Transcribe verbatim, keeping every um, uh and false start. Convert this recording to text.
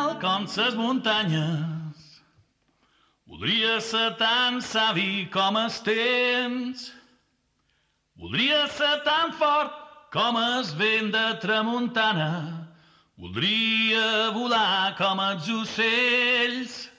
alt com ses muntanyes. Voldria ser tan savi com els temps. Voldria ser tan fort com el vent de tramuntana. Voldria volar com els ocells.